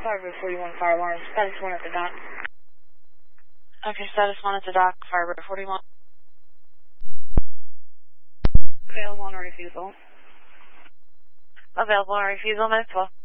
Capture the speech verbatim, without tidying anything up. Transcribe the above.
Firebird forty-one, fire alarm. Status one at the dock. Okay, status one at the dock, Firebird forty-one. Available on refusal. Available on refusal, minute twelve.